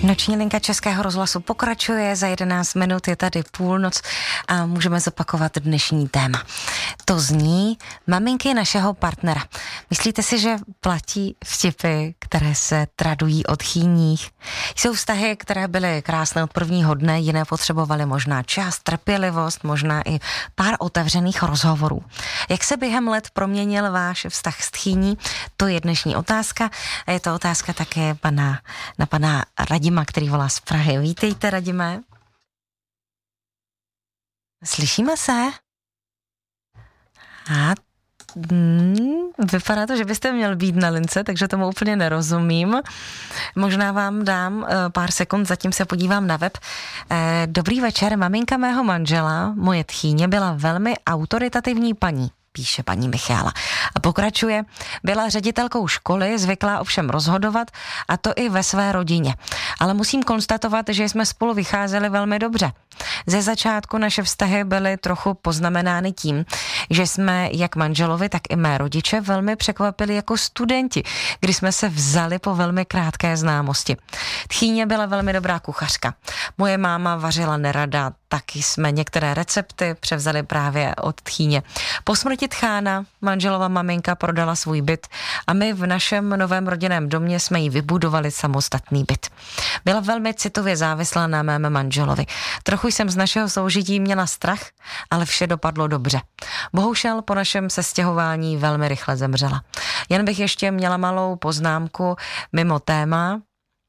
Noční linka Českého rozhlasu pokračuje, za 11 minut je tady půlnoc a můžeme zopakovat dnešní téma. To zní maminky našeho partnera. Myslíte si, že platí vtipy, které se tradují od chýních? Jsou vztahy, které byly krásné od prvního dne, jiné potřebovaly možná čas, trpělivost, možná i pár otevřených rozhovorů. Jak se během let proměnil váš vztah s tchýní? To je dnešní otázka a je to otázka také na pana Radima, který volá z Prahy. Vítejte, Radime. Slyšíme se? Vypadá to, že byste měl být na lince, takže tomu úplně nerozumím. Možná vám dám pár sekund, zatím se podívám na web. Dobrý večer, maminka mého manžela, moje tchýně, byla velmi autoritativní paní, píše paní Michála. A pokračuje, byla ředitelkou školy, zvyklá ovšem rozhodovat, a to i ve své rodině. Ale musím konstatovat, že jsme spolu vycházeli velmi dobře. Ze začátku naše vztahy byly trochu poznamenány tím, že jsme jak manželovi, tak i mé rodiče velmi překvapili jako studenti, kdy jsme se vzali po velmi krátké známosti. Tchýně byla velmi dobrá kuchařka. Moje máma vařila nerada, taky jsme některé recepty převzali právě od tchýně. Po smrti tchána manželova maminka prodala svůj byt a my v našem novém rodinném domě jsme jí vybudovali samostatný byt. Byla velmi citově závislá na mém manželovi. Trochu jsem z našeho soužití měla strach, ale vše dopadlo dobře. Bohužel po našem sestěhování velmi rychle zemřela. Jen bych ještě měla malou poznámku mimo téma.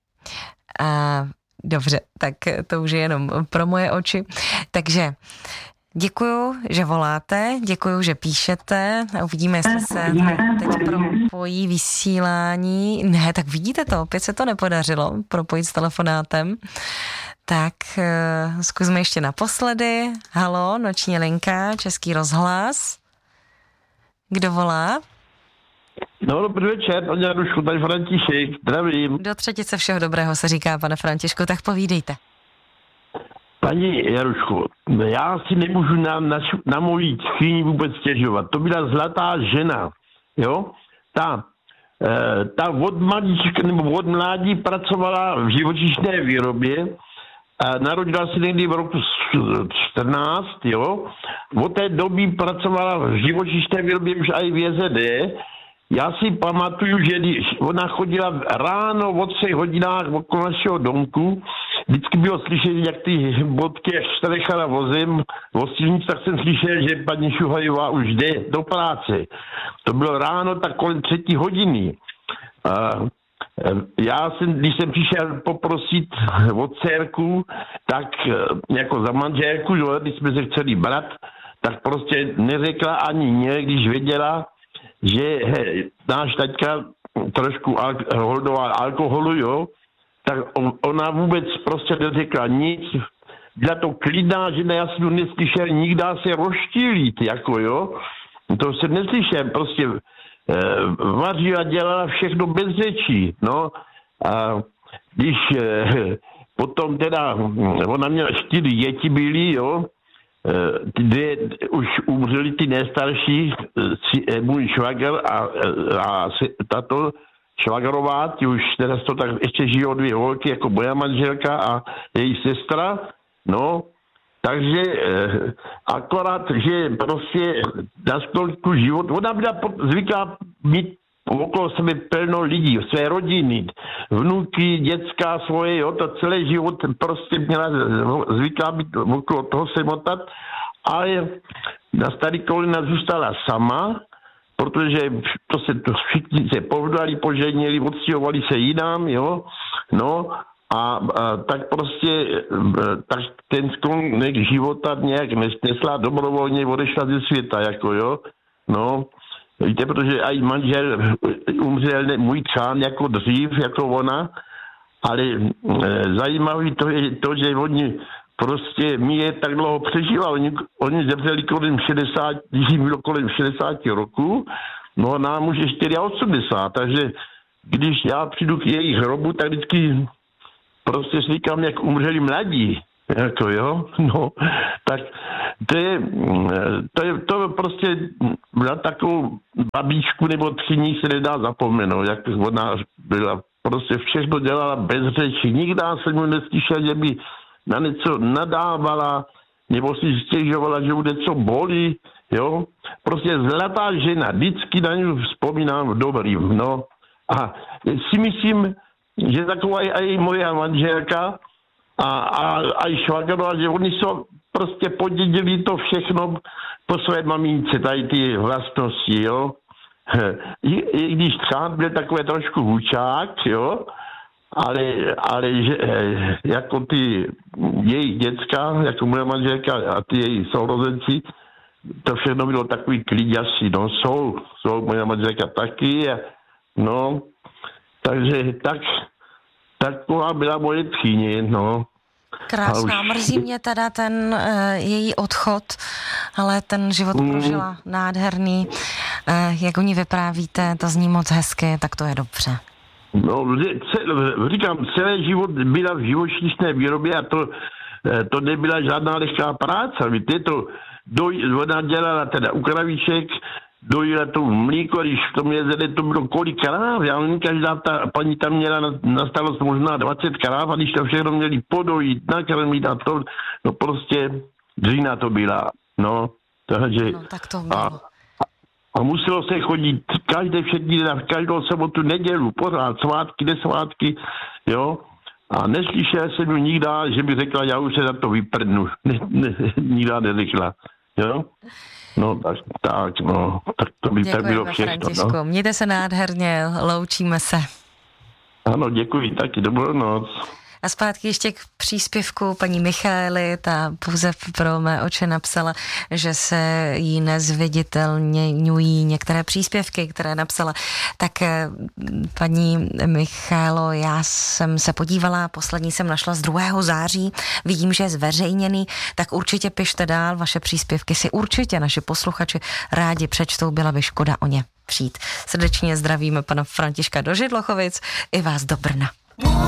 Dobře, tak to už je jenom pro moje oči. Takže děkuju, že voláte, děkuju, že píšete. Uvidíme, jestli se teď propojí vysílání. Ne, tak vidíte to, opět se to nepodařilo propojit s telefonátem. Tak zkusme ještě naposledy. Haló, noční linka, Český rozhlas. Kdo volá? No, dobrý večer, paní Jarušku, tady František, zdravím. Do třetice všeho dobrého se říká, pane Františku, tak povídejte. Paní Jarušku, já si nemůžu na mojí tchýni vůbec stěžovat. To byla zlatá žena, jo? Ta od malička nebo od mládí pracovala v živočišné výrobě a narodila se někdy v roku 14, jo? Od té doby pracovala v živočišné výrobě už i v JZD. Já si pamatuju, že když ona chodila ráno od 3 hodinách okolo našeho domku, vždycky bylo slyšet, jak ty bodky, až se nechala vozem v silnici, tak jsem slyšel, že paní Šuhajová už jde do práce. To bylo ráno tak kolem 3 hodiny. Já jsem, když jsem přišel poprosit od dcerku, tak jako za manželku, když jsme se chceli brát, tak prostě neřekla ani ne, když věděla, že náš taťka trošku holdoval alkoholu, jo, tak ona vůbec prostě neřekla nic. Byla to klidná žena, já jsem neslyšel nikdy se rozštýlit, jako jo. To jsem neslyšel, prostě vařila, dělala všechno bez řečí, no. A když potom teda, ona měla 4 děti byly, jo, kde už umřeli ty nejstarší, můj švagr a tato švagrová, ti už teraz to tak ještě žijou 2 holky, jako moja manželka a její sestra, no, takže akorát, že prostě na stolku život, ona byla zvyklá mít okolo sebe plno lidí, své rodiny, vnuky, děcka svoje, jo, to celý život prostě měla zvyklá být okolo toho se motat, ale na starý kolena zůstala sama, protože všichni se povdali, poženili, odstěhovali se jinam, jo, no, a tak prostě tak ten sklonek života nějak nesla dobrovolně, odešla ze světa, jako jo, no. Víte, protože i manžel umřel můj tchán jako dřív, jako ona, ale zajímavé to je to, že oni prostě mi je tak dlouho přežívali. Oni zemřeli kolem 60, když jim bylo kolem 60 roků, no a nám už je 84, takže když já přijdu k jejich hrobu, tak vždycky prostě si říkám, jak umřeli mladí. Jako jo, no, tak to prostě na takovou babičku nebo tchýni se nedá zapomenout, jak ona byla prostě všechno dělala bez řeči. Nikdy jsem mu neslyšel, že by na něco nadávala, nebo si stěžovala, že mu něco bolí, jo. Prostě zlatá žena, vždycky na ní vzpomínám dobrým, no. A si myslím, že taková je i moja manželka a i švagrová, že oni jsou prostě podědili to všechno po své mamince, tady ty vlastnosti, jo. I když Tchán byl takový trošku hučák, jo, ale že, jako ty jejich děcka, jako moje manželka a ty její sourozenci, to všechno bylo takový kliďasí, no, jsou moje manželka taky, no, takže taková byla moje tchýně, no. Krásná, mrzí mě teda ten její odchod, ale ten život prožila nádherný. Jak o ní vyprávíte, to zní moc hezky, tak to je dobře. No, říkám, celý život byla v živočišné výrobě a to nebyla žádná lehká práce. Víte, ona dělala teda u kravíček, dojela to mlíko, když v tom jezere to bylo kolik kráv. Já nevím, každá ta paní tam měla na starost možná 20 kráv a když to všechno měli podojit, nakrmit a to, no prostě dřina to byla, no. Takže, no tak to bylo. A muselo se chodit všechny den, každou sobotu, nedělu, pořád, svátky, nesvátky, jo. A neslyšel jsem ju nikdy, že by řekla, já už se za to vyprdnu. Nikdy neřekla, jo. No, tak to by tak bylo všechno. Děkujeme, Františku. No. Mějte se nádherně, loučíme se. Ano, děkuji, taky dobrou noc. A zpátky ještě k příspěvku paní Michaely, ta pouze pro mé oči napsala, že se jí nezviditelňují některé příspěvky, které napsala. Tak paní Michaelo, já jsem se podívala, poslední jsem našla z 2. září, vidím, že je zveřejněný, tak určitě pište dál, vaše příspěvky si určitě naši posluchači rádi přečtou, byla by škoda o ně přijít. Srdečně zdravíme pana Františka do Židlochovic i vás do Brna.